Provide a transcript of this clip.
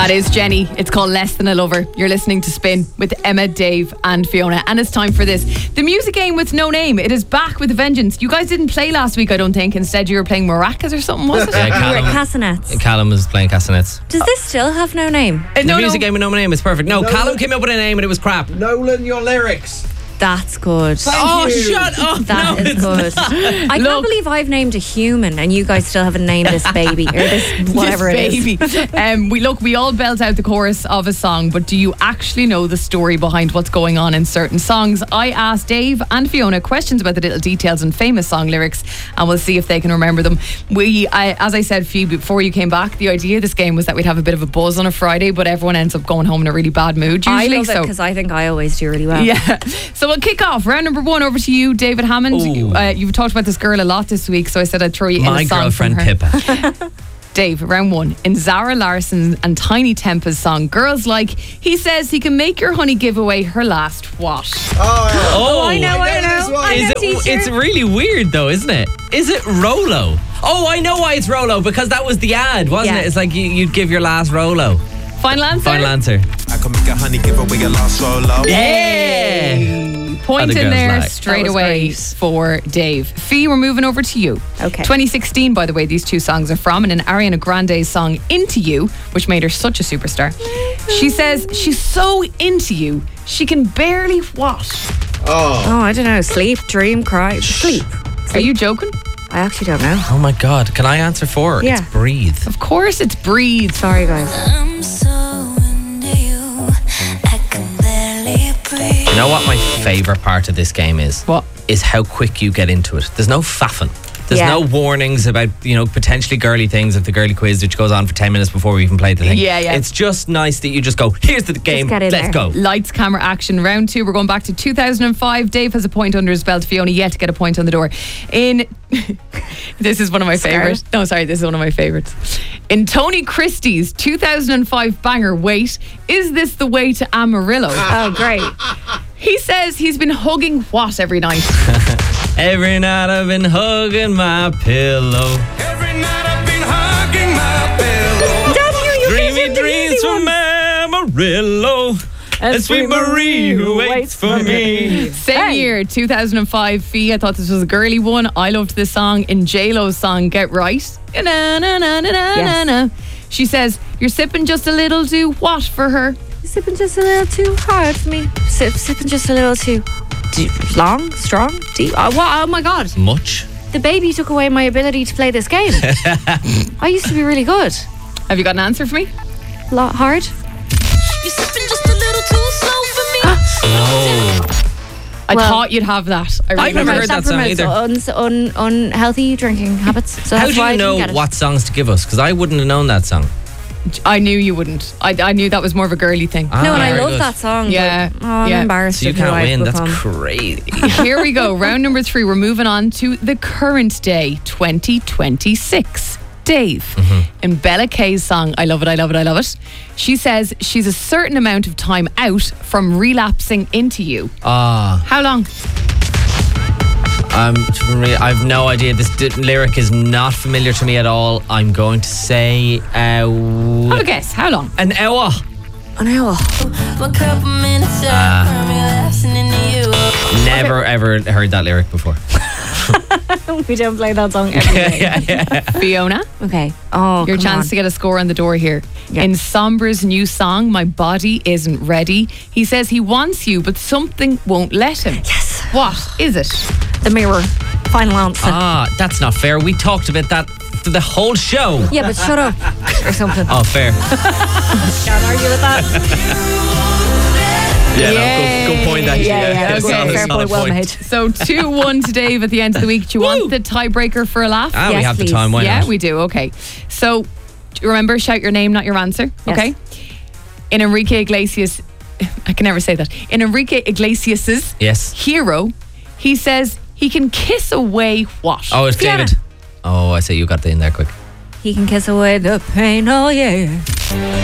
That is Jenny. It's called Less Than a Lover. You're listening to Spin with Emma, Dave and Fiona. And it's time for this. The music game with no name. It is back with a vengeance. You guys didn't play last week, I don't think. Instead, you were playing maracas or something, was it? Yeah, We were at Castanets. Callum was playing Castanets. Does this still have no name? The music game with no name is perfect. No, No, Callum came up with a name and it was crap. Nolan, your lyrics. That's good. Oh, you. shut up. That No, is good. I can't believe I've named a human and you guys still haven't named this baby or this whatever This it is. baby. We all belt out the chorus of a song, but do you actually know the story behind what's going on in certain songs? I asked Dave and Fiona questions about the little details and famous song lyrics, and we'll see if they can remember them. As I said, Phoebe, before you came back, the idea of this game was that we'd have a bit of a buzz on a Friday, but everyone ends up going home in a really bad mood I usually. love it because I think I always do really well. Yeah. So we'll kick off. Round number 1 over to you, David Hammond. You've talked about this girl a lot this week, so I said I'd throw you in My a song girlfriend from her. Pippa. Dave, round 1. In Zara Larsson and Tiny Tempa's song Girls Like, he says he can make your honey give away her last what? Oh, I know. this one. I know, teacher. It's really weird though, isn't it? Is it Rolo? Oh, I know why it's Rolo, because that was the ad, wasn't Yeah. it? It's like you'd give your last Rolo. Final answer? Final answer. I can make a honey give away your last Rolo. Yeah. Point Other in girls there like. straight That was away great. for Dave. Fee, we're moving over to you. Okay. 2016, by the way, these two songs are from, and an Ariana Grande song, Into You, which made her such a superstar. She says she's so into you, she can barely what? Oh, I don't know. Sleep, dream, cry. Sleep. Are you joking? I actually don't know. Oh my God. Can I answer for her? Yeah. It's Breathe. Of course it's Breathe. Sorry, guys. I'm so into you, I can barely breathe. You know what my favourite part of this game is? What? Is how quick you get into it. There's no faffing. There's Yeah. no warnings about, potentially girly things of the girly quiz, which goes on for 10 minutes before we even play the thing. Yeah. It's just nice that you just go, here's the game, get in let's there. go. Lights, camera, action. Round 2, we're going back to 2005. Dave has a point under his belt. Fiona yet to get a point on the door. This is one of my favourites. No, sorry, this is one of my favourites. In Tony Christie's 2005 banger, Wait, is this the way to Amarillo? Oh, great. He says he's been hugging what every night? Every night I've been hugging my pillow. Every night I've been hugging my pillow. Dreamy dreams from Amarillo. And sweet Marie who waits for me. Same year, 2005. Fee, I thought this was a girly one. I loved this song. In J-Lo's song, Get Right. Na-na-na-na-na-na-na. She says, you're sipping just a little too what for her? Sipping just a little too hard for me. Sipping just a little too long, strong, deep. Oh my God. Much? The baby took away my ability to play this game. I used to be really good. Have you got an answer for me? Hard. You're sipping just a little too slow for me. I Well, thought you'd have that. I really I've never promotes- heard that song either. Unhealthy drinking habits. So How that's do why you I didn't know get it. what songs to give us? Because I wouldn't have known that song. I knew you wouldn't. I knew that was more of a girly thing. No, and I very love good. that song. Yeah, But, I'm yeah. embarrassed. So you of who can't I've win. That's become. crazy. Here we go. Round number 3. We're moving on to the current day, 2026. Dave, in Bella Kay's song, I Love It, I Love It, I Love It, she says she's a certain amount of time out from relapsing into you. How long? I've no idea. This lyric is not familiar to me at all. I'm going to say Have a guess. How long? an hour. An hour. One couple minutes out from relapsing into you. Never ever heard that lyric before. We don't play that song every day. Fiona, Okay. Oh, your come chance on. to get a score on the door here. Yeah. In Sombra's new song, My Body Isn't Ready, he says he wants you, but something won't let him. Yes. What is it? The Mirror. Final answer. That's not fair. We talked about that for the whole show. Yeah, but shut up or something. Oh, fair. Can't argue with that. Yeah, good point actually. Yeah, It's okay, not a fair solid point, well made. So 2-1 to Dave at the end of the week. Do you want the tiebreaker for a laugh? We Yes, have the please. time. Why Yeah, not? we do. Okay. So remember, shout your name, not your answer. Yes. Okay. In Enrique Iglesias, I can never say that. In Enrique Iglesias's Yes. Hero, he says he can kiss away what? Oh, it's Fiona. David. Oh, I say you got that in there quick. He can kiss away the pain, oh yeah.